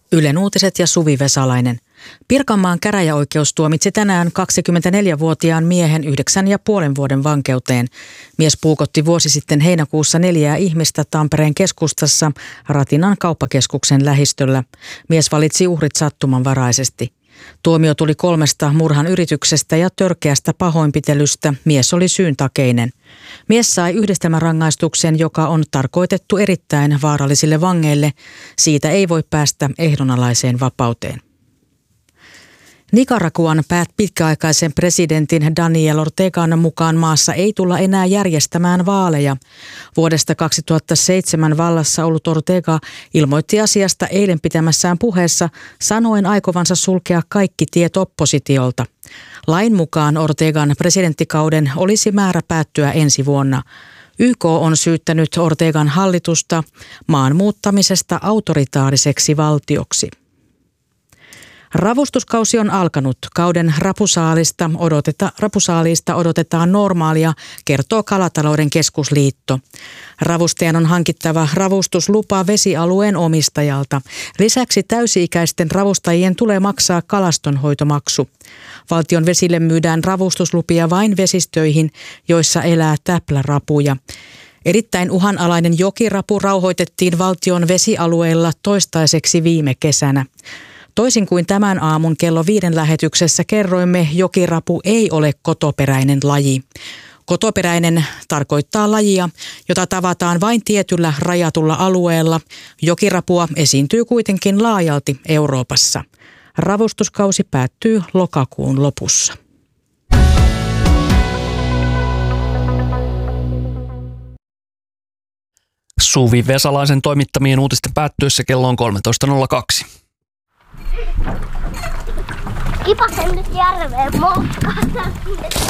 Ylen uutiset ja Suvi Vesalainen. Pirkanmaan käräjäoikeus tuomitsi tänään 24-vuotiaan miehen 9,5 vuoden vankeuteen. Mies puukotti vuosi sitten heinäkuussa 4 ihmistä Tampereen keskustassa Ratinan kauppakeskuksen lähistöllä. Mies valitsi uhrit sattumanvaraisesti. Tuomio tuli 3 murhan yrityksestä ja törkeästä pahoinpitelystä. Mies oli syyntakeinen. Mies sai yhdistelmärangaistuksen, joka on tarkoitettu erittäin vaarallisille vangeille. Siitä ei voi päästä ehdonalaiseen vapauteen. Nicaraguan pitkäaikaisen presidentin Daniel Ortegan mukaan maassa ei tulla enää järjestämään vaaleja. Vuodesta 2007 vallassa ollut Ortega ilmoitti asiasta eilen pitämässään puheessa sanoen aikovansa sulkea kaikki tiet oppositiolta. Lain mukaan Ortegan presidenttikauden olisi määrä päättyä ensi vuonna. YK on syyttänyt Ortegan hallitusta maan muuttamisesta autoritaariseksi valtioksi. Ravustuskausi on alkanut. Kauden rapusaaliista odotetaan normaalia, kertoo Kalatalouden keskusliitto. Ravustajan on hankittava ravustuslupa vesialueen omistajalta. Lisäksi täysi-ikäisten ravustajien tulee maksaa kalastonhoitomaksu. Valtion vesille myydään ravustuslupia vain vesistöihin, joissa elää täplärapuja. Erittäin uhanalainen jokirapu rauhoitettiin valtion vesialueilla toistaiseksi viime kesänä. Toisin kuin tämän aamun kello 5 lähetyksessä kerroimme, jokirapu ei ole kotoperäinen laji. Kotoperäinen tarkoittaa lajia, jota tavataan vain tietyllä rajatulla alueella. Jokirapua esiintyy kuitenkin laajalti Euroopassa. Ravustuskausi päättyy lokakuun lopussa. Suvi Vesalaisen toimittamien uutisten päättyessä kello on 13.02. Kipasen nyt järveen moukkaan.